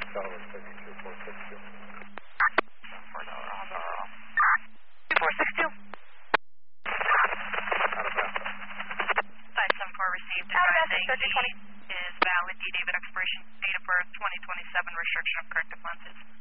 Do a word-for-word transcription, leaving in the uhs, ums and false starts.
Delaware City, two four six two. four Delaware, Delaware. two four six two. Out of bounds. five seven four received. Out of bounds, thirty twenty is valid. D David expiration, date of birth twenty twenty-seven, restriction of corrective lenses.